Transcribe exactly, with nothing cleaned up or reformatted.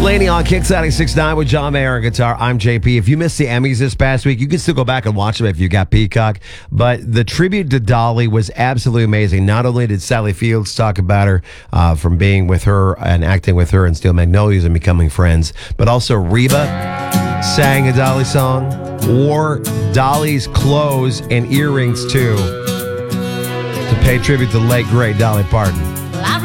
Blaney on Kicks ninety-six point nine with John Mayer on guitar. I'm J P. If you missed the Emmys this past week, you can still go back and watch them if you got Peacock. But the tribute to Dolly was absolutely amazing. Not only did Sally Fields talk about her uh, from being with her and acting with her in Steel Magnolias and becoming friends, but also Reba sang a Dolly song, wore Dolly's clothes and earrings too, to pay tribute to the late, great Dolly Parton.